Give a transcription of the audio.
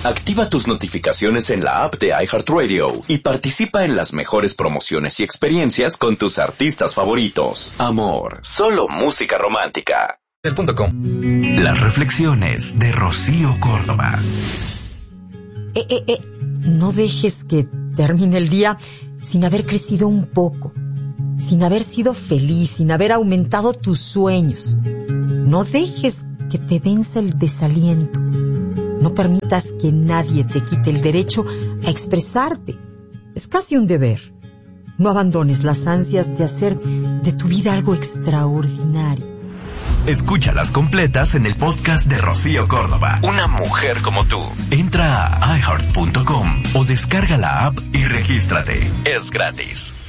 Activa tus notificaciones en la app de iHeartRadio y participa en las mejores promociones y experiencias con tus artistas favoritos. Amor, solo música romántica. Las reflexiones de Rocío Córdoba. No dejes que termine el día sin haber crecido un poco, sin haber sido feliz, sin haber aumentado tus sueños. No dejes que te venza el desaliento. No permitas que nadie te quite el derecho a expresarte. Es casi un deber. No abandones las ansias de hacer de tu vida algo extraordinario. Escúchalas completas en el podcast de Rocío Córdoba. Una mujer como tú. Entra a iHeart.com o descarga la app y regístrate. Es gratis.